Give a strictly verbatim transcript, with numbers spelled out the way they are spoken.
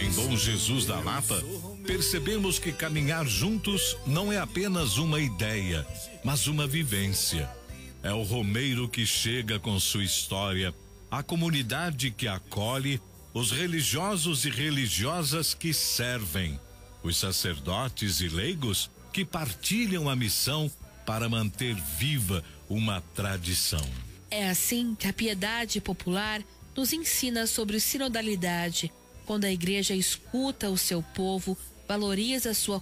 Em Bom Jesus da Lapa, percebemos que caminhar juntos não é apenas uma ideia, mas uma vivência. É o romeiro que chega com sua história, a comunidade que acolhe, os religiosos e religiosas que servem, os sacerdotes e leigos que partilham a missão para manter viva uma tradição. É assim que a piedade popular nos ensina sobre sinodalidade, quando a igreja escuta o seu povo, valoriza sua